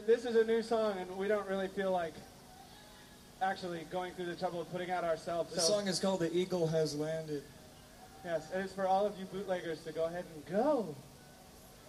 this is a new song, and we don't really feel like actually going through the trouble of putting out ourselves. The song is called "The Eagle Has Landed." Yes, it is for all of you bootleggers to go ahead and go.